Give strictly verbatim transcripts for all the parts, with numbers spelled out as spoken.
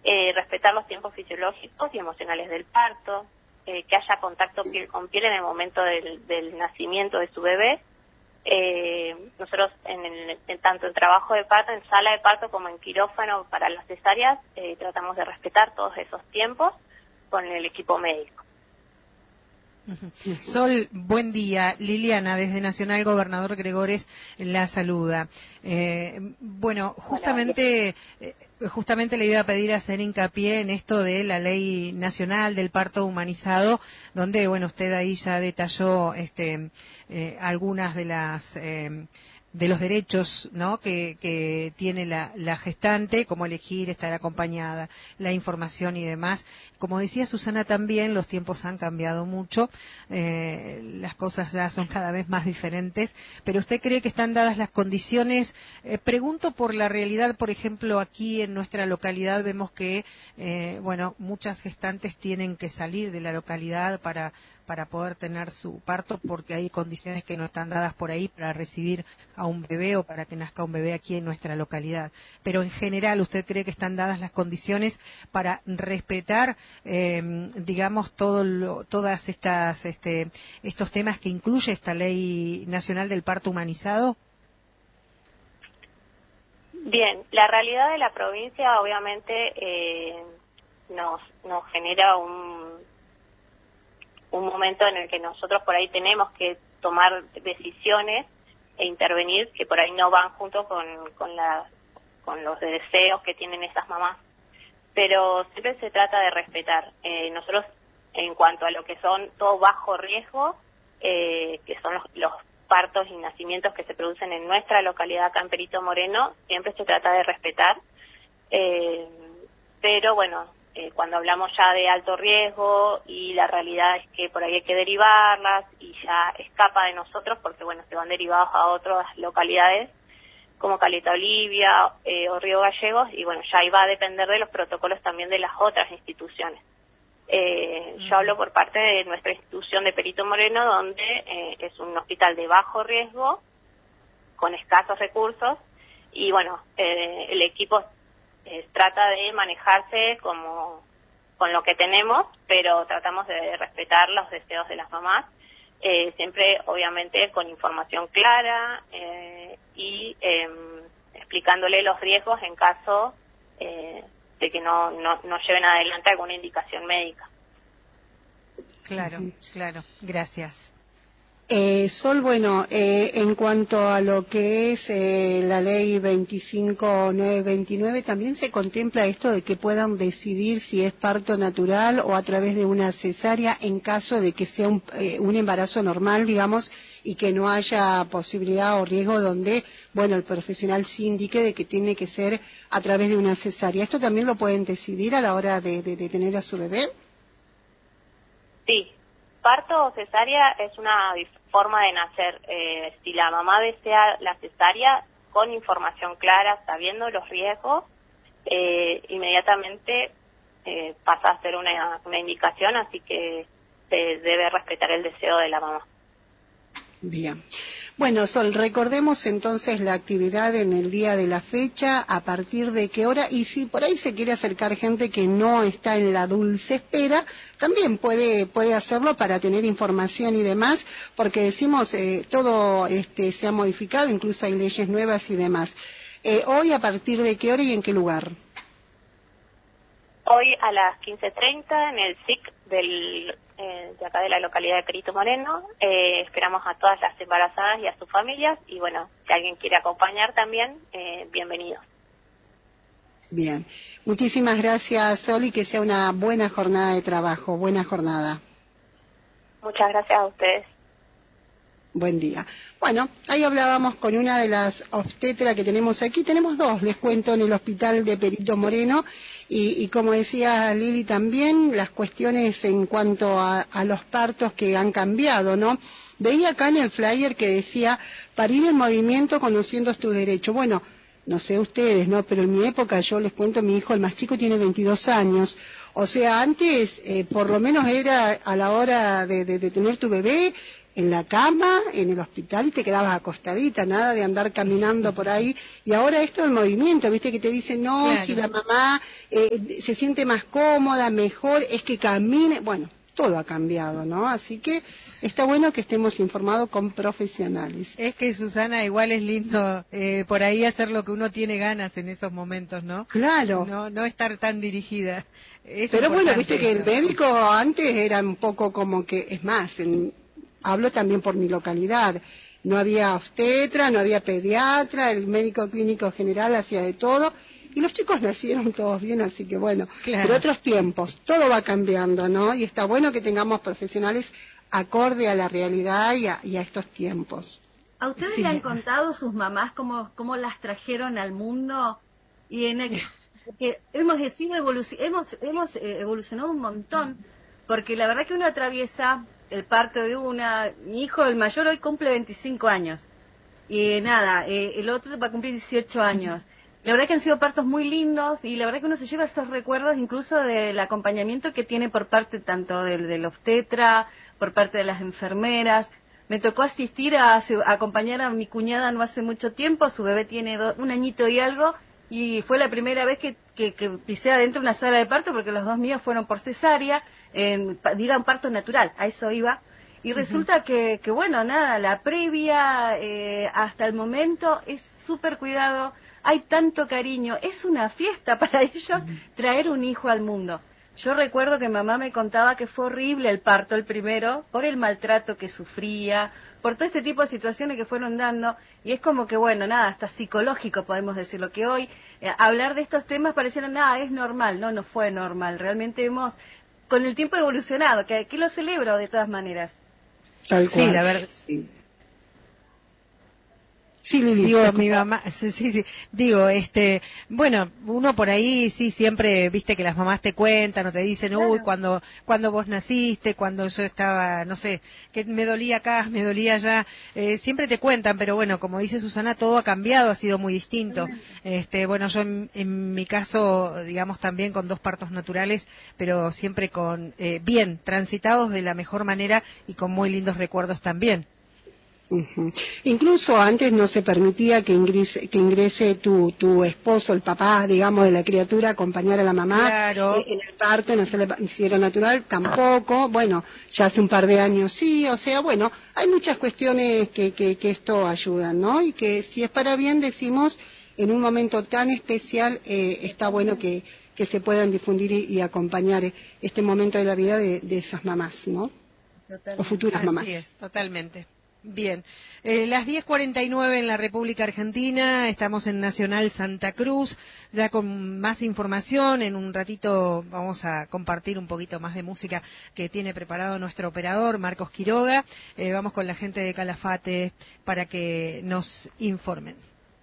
eh, respetar los tiempos fisiológicos y emocionales del parto, eh, que haya contacto piel con piel en el momento del, del nacimiento de su bebé. Eh, nosotros, en el, en, tanto en trabajo de parto, en sala de parto como en quirófano para las cesáreas, eh, tratamos de respetar todos esos tiempos con el equipo médico. Sol, buen día. Liliana, desde Nacional, Gobernador Gregores la saluda. Eh, bueno, justamente, eh, justamente le iba a pedir hacer hincapié en esto de la Ley Nacional del Parto Humanizado, donde, bueno, usted ahí ya detalló este, eh, algunas de las... Eh, de los derechos, ¿no?, que, que tiene la, la gestante, como elegir, estar acompañada, la información y demás. Como decía Susana también, los tiempos han cambiado mucho, eh, las cosas ya son cada vez más diferentes, pero ¿usted cree que están dadas las condiciones? Eh, pregunto por la realidad, por ejemplo, aquí en nuestra localidad vemos que, eh, bueno, muchas gestantes tienen que salir de la localidad para para poder tener su parto, porque hay condiciones que no están dadas por ahí para recibir a un bebé o para que nazca un bebé aquí en nuestra localidad. Pero en general, ¿usted cree que están dadas las condiciones para respetar, eh, digamos, todo lo, todas estas, este, estos temas que incluye esta Ley Nacional del Parto Humanizado? Bien, la realidad de la provincia obviamente eh, nos, nos genera un un momento en el que nosotros por ahí tenemos que tomar decisiones e intervenir que por ahí no van junto con, con, la, con los deseos que tienen esas mamás. Pero siempre se trata de respetar. Eh, nosotros, en cuanto a lo que son todo bajo riesgo, eh, que son los, los partos y nacimientos que se producen en nuestra localidad acá en Perito Moreno, siempre se trata de respetar. Eh, pero bueno, Eh, cuando hablamos ya de alto riesgo y la realidad es que por ahí hay que derivarlas y ya escapa de nosotros porque bueno, se van derivados a otras localidades como Caleta Olivia eh, o Río Gallegos y bueno, ya ahí va a depender de los protocolos también de las otras instituciones. Eh, yo hablo por parte de nuestra institución de Perito Moreno, donde eh, es un hospital de bajo riesgo con escasos recursos y bueno, eh, el equipo Eh, trata de manejarse como con lo que tenemos, pero tratamos de respetar los deseos de las mamás, eh, siempre obviamente con información clara eh, y eh, explicándole los riesgos en caso eh, de que no, no, no lleven adelante alguna indicación médica. Claro, claro, gracias. Eh, Sol, bueno, eh, en cuanto a lo que es eh, la ley veinticinco mil novecientos veintinueve, también se contempla esto de que puedan decidir si es parto natural o a través de una cesárea en caso de que sea un, eh, un embarazo normal, digamos, y que no haya posibilidad o riesgo donde, bueno, el profesional sí indique de que tiene que ser a través de una cesárea. ¿Esto también lo pueden decidir a la hora de, de, de tener a su bebé? Sí. Parto o cesárea es una forma de nacer. Eh, si la mamá desea la cesárea, con información clara, sabiendo los riesgos, eh, inmediatamente eh, pasa a ser una, una indicación, así que se debe respetar el deseo de la mamá. Bien. Bueno, Sol, recordemos entonces la actividad en el día de la fecha, a partir de qué hora, y si por ahí se quiere acercar gente que no está en la dulce espera, también puede puede hacerlo para tener información y demás, porque decimos, eh, todo este se ha modificado, incluso hay leyes nuevas y demás. Eh, hoy, ¿a partir de qué hora y en qué lugar? Hoy a las quince treinta en el S I C del, eh, de acá de la localidad de Perito Moreno. Eh, esperamos a todas las embarazadas y a sus familias y bueno, si alguien quiere acompañar también, eh, bienvenidos. Bien. Muchísimas gracias, Sol, y que sea una buena jornada de trabajo. Buena jornada. Muchas gracias a ustedes. Buen día. Bueno, ahí hablábamos con una de las obstetras que tenemos aquí. Tenemos dos, les cuento, en el hospital de Perito Moreno. Y, y como decía Lili también, las cuestiones en cuanto a, a los partos que han cambiado, ¿no? Veía acá en el flyer que decía, parir en movimiento conociendo tus derechos. Bueno, no sé ustedes, ¿no? Pero en mi época, yo les cuento, mi hijo, el más chico, tiene veintidós años. O sea, antes, eh, por lo menos era a la hora de, de, de tener tu bebé, en la cama, en el hospital, y te quedabas acostadita, nada de andar caminando por ahí. Y ahora esto del movimiento, viste que te dicen, no, claro, si la mamá eh, se siente más cómoda, mejor, es que camine. Bueno, todo ha cambiado, ¿no? Así que está bueno que estemos informados con profesionales. Es que, Susana, igual es lindo eh, por ahí hacer lo que uno tiene ganas en esos momentos, ¿no? Claro. No, no estar tan dirigida. Es Pero bueno, viste eso. que el médico antes era un poco como que, es más, en, hablo también por mi localidad, no había obstetra, no había pediatra, el médico clínico general hacía de todo, y los chicos nacieron todos bien, así que bueno, claro. Pero otros tiempos, todo va cambiando, ¿no? Y está bueno que tengamos profesionales acorde a la realidad y a, y a estos tiempos. ¿A ustedes sí. le han contado sus mamás cómo, cómo las trajeron al mundo? Y en el, porque hemos, sido evoluc hemos, hemos evolucionado un montón, porque la verdad que uno atraviesa el parto de una... Mi hijo, el mayor, hoy cumple veinticinco años. Y nada, eh, el otro va a cumplir dieciocho años. La verdad que han sido partos muy lindos y la verdad que uno se lleva esos recuerdos incluso del acompañamiento que tiene por parte tanto del, del obstetra, por parte de las enfermeras. Me tocó asistir a, a acompañar a mi cuñada no hace mucho tiempo, su bebé tiene do, un añito y algo, y fue la primera vez que, que, que pisé adentro de una sala de parto porque los dos míos fueron por cesárea, en, era un parto natural, a eso iba. Y resulta uh-huh. que, que, bueno, nada, la previa eh, hasta el momento es súper cuidado, hay tanto cariño, es una fiesta para ellos traer un hijo al mundo. Yo recuerdo que mamá me contaba que fue horrible el parto, el primero, por el maltrato que sufría, por todo este tipo de situaciones que fueron dando, y es como que, bueno, nada, hasta psicológico podemos decirlo, que hoy eh, hablar de estos temas pareciera, nada, es normal, no, no fue normal, realmente hemos, con el tiempo evolucionado, que, que lo celebro de todas maneras. Tal cual. Sí, la verdad. Sí. Sí, Lili, digo, mi mamá, sí, sí, digo, este, bueno, uno por ahí sí siempre, viste que las mamás te cuentan o te dicen, claro. uy, cuando, cuando vos naciste, cuando yo estaba, no sé, que me dolía acá, me dolía allá, eh, siempre te cuentan, pero bueno, como dice Susana, todo ha cambiado, ha sido muy distinto. Este, bueno, yo en, en mi caso, digamos, también con dos partos naturales, pero siempre con, eh, bien, transitados de la mejor manera y con muy lindos recuerdos también. Uh-huh. Incluso antes no se permitía que ingrese, que ingrese tu, tu esposo, el papá, digamos, de la criatura, a acompañar a la mamá claro. eh, en el parto, en el nacimiento natural, tampoco. Bueno, ya hace un par de años sí, o sea, bueno, hay muchas cuestiones que, que, que esto ayuda, ¿no? Y que si es para bien, decimos, en un momento tan especial, eh, está bueno que, que se puedan difundir y, y acompañar este momento de la vida de, de esas mamás, ¿no? Totalmente. O futuras mamás. Así es, totalmente. Bien, eh, las diez cuarenta y nueve en la República Argentina, estamos en Nacional Santa Cruz, ya con más información, en un ratito vamos a compartir un poquito más de música que tiene preparado nuestro operador, Marcos Quiroga, eh, vamos con la gente de Calafate para que nos informen.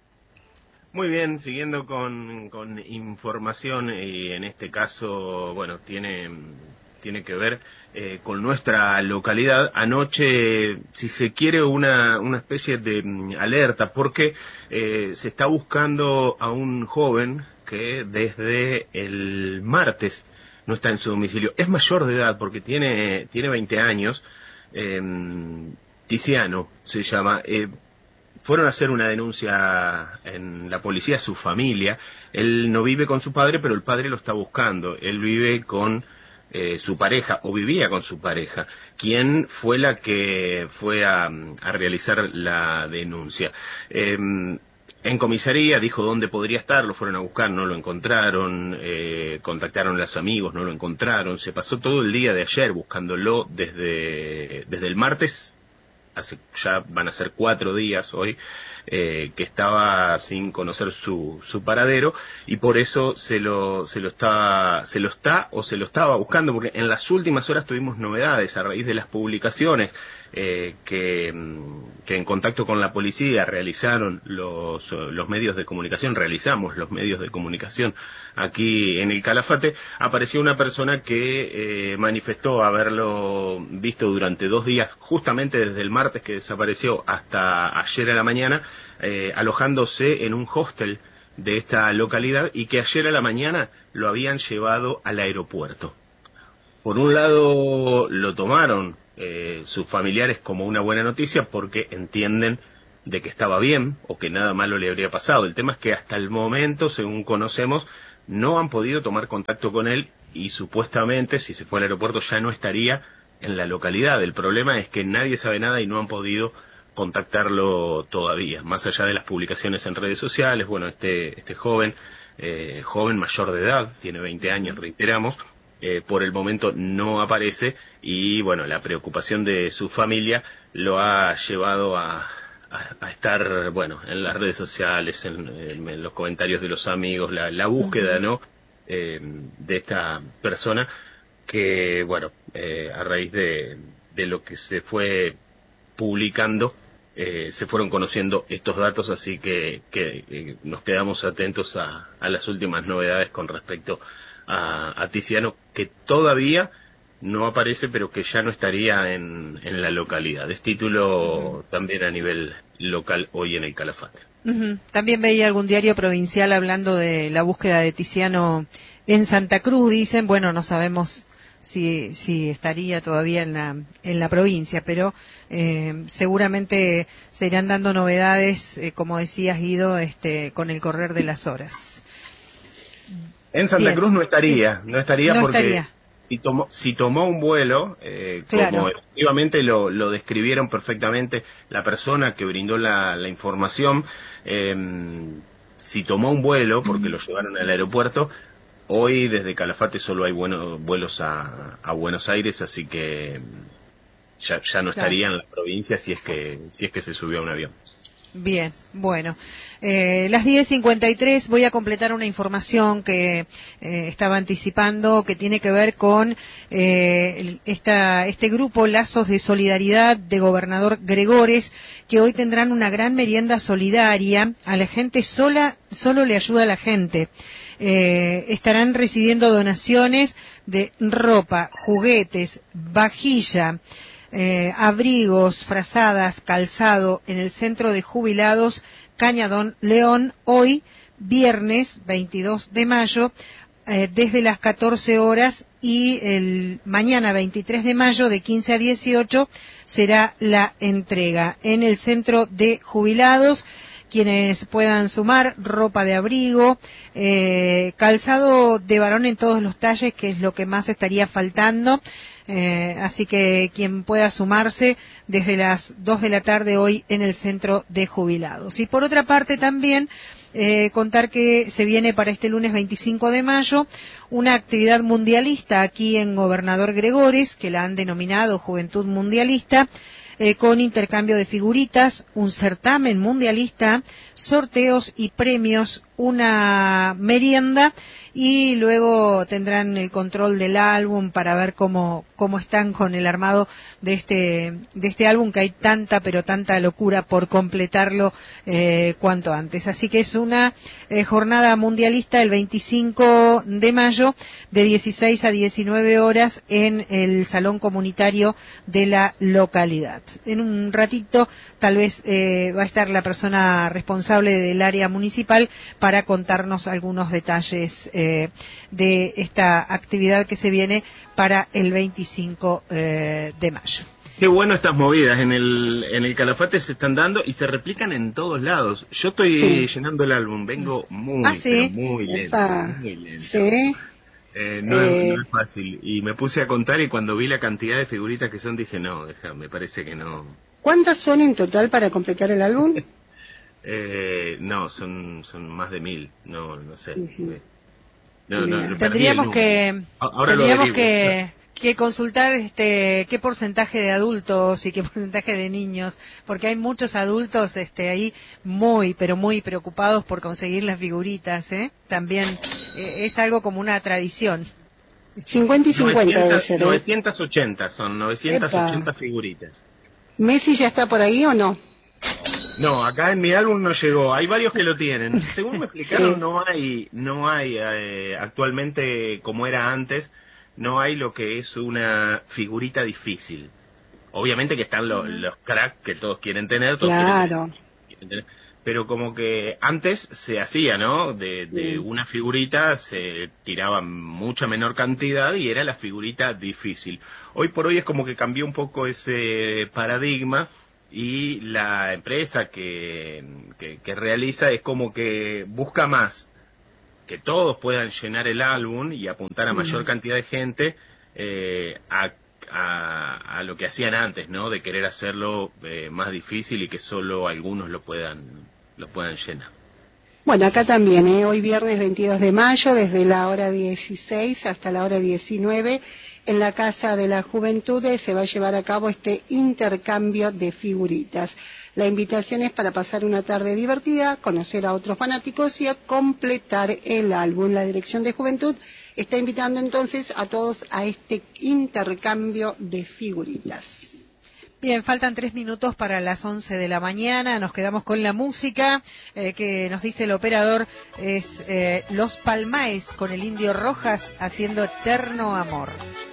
Muy bien, siguiendo con, con información y en este caso, bueno, tiene... tiene que ver eh, con nuestra localidad. Anoche, si se quiere, una, una especie de um, alerta, porque eh, se está buscando a un joven que desde el martes no está en su domicilio. Es mayor de edad porque tiene, tiene veinte años, eh, Tiziano se llama. Eh, fueron a hacer una denuncia en la policía, su familia. Él no vive con su padre, pero el padre lo está buscando. Él vive con Eh, su pareja, o vivía con su pareja, quien fue la que fue a, a realizar la denuncia. Eh, en comisaría dijo dónde podría estar, lo fueron a buscar, no lo encontraron, eh, contactaron a los amigos, no lo encontraron, se pasó todo el día de ayer buscándolo desde, desde el martes, hace ya van a ser cuatro días hoy, eh, que estaba sin conocer su, su paradero, y por eso se lo, se lo está, se lo está o se lo estaba buscando, porque en las últimas horas tuvimos novedades a raíz de las publicaciones eh, que, que en contacto con la policía realizaron los, los medios de comunicación, realizamos los medios de comunicación aquí en el Calafate. Apareció una persona que eh, manifestó haberlo visto durante dos días, justamente desde el martes que desapareció hasta ayer a la mañana, eh, alojándose en un hostel de esta localidad, y que ayer a la mañana lo habían llevado al aeropuerto. Por un lado lo tomaron eh, sus familiares como una buena noticia porque entienden de que estaba bien o que nada malo le habría pasado. El tema es que hasta el momento, según conocemos, no han podido tomar contacto con él y supuestamente, si se fue al aeropuerto, ya no estaría en la localidad. El problema es que nadie sabe nada y no han podido contactarlo todavía, más allá de las publicaciones en redes sociales. Bueno, este, este joven, eh, joven mayor de edad, tiene veinte años, reiteramos, eh, por el momento no aparece y bueno, la preocupación de su familia lo ha llevado a, a, a estar, bueno, en las redes sociales, en, en, en los comentarios de los amigos, la, la búsqueda, ¿no?, eh, de esta persona que, bueno, eh, a raíz de, de lo que se fue publicando, eh, se fueron conociendo estos datos, así que, que eh, nos quedamos atentos a, a las últimas novedades con respecto a, a Tiziano, que todavía no aparece, pero que ya no estaría en, en la localidad. Es título uh-huh. también a nivel local hoy en el Calafate. Uh-huh. También veía algún diario provincial hablando de la búsqueda de Tiziano en Santa Cruz, dicen, bueno, no sabemos si, si estaría todavía en la, en la provincia, pero eh, seguramente se irán dando novedades, eh, como decías, Guido, este, con el correr de las horas. En Santa Bien. Cruz no estaría, no estaría no porque estaría. Si, tomó, si tomó un vuelo, eh, claro. como efectivamente lo, lo describieron perfectamente la persona que brindó la, la información, eh, si tomó un vuelo, porque lo llevaron al aeropuerto, hoy desde Calafate solo hay bueno, vuelos a, a Buenos Aires, así que ya, ya no estaría claro. en la provincia si es que si es que se subió a un avión. Bien, bueno. Eh, las diez cincuenta y tres voy a completar una información que eh, estaba anticipando, que tiene que ver con eh, esta, este grupo Lazos de Solidaridad de Gobernador Gregores, que hoy tendrán una gran merienda solidaria. A la gente sola, solo le ayuda a la gente. Eh, estarán recibiendo donaciones de ropa, juguetes, vajilla, eh, abrigos, frazadas, calzado en el centro de jubilados Cañadón León, hoy, viernes veintidós de mayo, eh, desde las catorce horas, y el mañana veintitrés de mayo, de quince a dieciocho, será la entrega en el centro de jubilados. Quienes puedan sumar ropa de abrigo, eh, calzado de varón en todos los talles, que es lo que más estaría faltando. Eh, así que quien pueda sumarse desde las dos de la tarde hoy en el centro de jubilados. Y por otra parte también eh, contar que se viene para este lunes veinticinco de mayo una actividad mundialista aquí en Gobernador Gregores, que la han denominado Juventud Mundialista, eh, con intercambio de figuritas, un certamen mundialista, sorteos y premios, una merienda, y luego tendrán el control del álbum para ver cómo cómo están con el armado de este de este álbum, que hay tanta pero tanta locura por completarlo eh, cuanto antes. Así que es una eh, jornada mundialista el veinticinco de mayo de dieciséis a diecinueve horas en el salón comunitario de la localidad. En un ratito tal vez eh, va a estar la persona responsable del área municipal para contarnos algunos detalles eh, de esta actividad que se viene para el veinticinco eh, de mayo. Qué bueno estas movidas en el en el Calafate se están dando y se replican en todos lados. Yo estoy sí. llenando el álbum, vengo muy, ¿Ah, sí? pero muy lento, muy lento. Sí. Eh, no, eh... es, no es fácil. Y me puse a contar y cuando vi la cantidad de figuritas que son dije, no, deja, me parece que no. ¿Cuántas son en total para completar el álbum? eh, no, son son más de mil, no, no sé. Uh-huh. No, no, tendríamos que Ahora tendríamos que, que consultar este qué porcentaje de adultos y qué porcentaje de niños, porque hay muchos adultos este ahí muy pero muy preocupados por conseguir las figuritas, ¿eh? También eh, es algo como una tradición. cincuenta y cincuenta debe ser, ¿eh? novecientas ochenta, son novecientas ochenta Epa. Figuritas. ¿Messi ya está por ahí o no? No, acá en mi álbum no llegó. Hay varios que lo tienen. Según me explicaron, sí. no hay, no hay eh, actualmente como era antes, no hay lo que es una figurita difícil. Obviamente que están los, los cracks que todos quieren tener, todos claro. quieren tener, pero como que antes se hacía, ¿no? De, de una figurita se tiraba mucha menor cantidad y era la figurita difícil. Hoy por hoy es como que cambió un poco ese paradigma y la empresa que, que, que realiza es como que busca más que todos puedan llenar el álbum y apuntar a mayor cantidad de gente eh, a A, a lo que hacían antes, ¿no? De querer hacerlo eh, más difícil y que solo algunos lo puedan lo puedan llenar. Bueno, acá también, ¿eh? Hoy viernes veintidós de mayo, desde la hora dieciséis hasta la hora diecinueve, en la Casa de la Juventud eh, se va a llevar a cabo este intercambio de figuritas. La invitación es para pasar una tarde divertida, conocer a otros fanáticos y a completar el álbum. La Dirección de Juventud está invitando entonces a todos a este intercambio de figuritas. Bien, faltan tres minutos para las once de la mañana, nos quedamos con la música eh, que nos dice el operador, es eh, Los Palmaes con el Indio Rojas haciendo Eterno Amor.